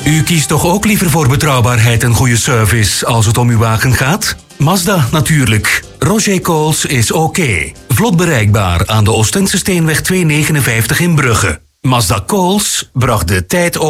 U kiest toch ook liever voor betrouwbaarheid en goede service als het om uw wagen gaat? Mazda natuurlijk. Roger Coles is oké. Vlot bereikbaar aan de Oostensesteenweg 259 in Brugge. Mazda Coles bracht de tijd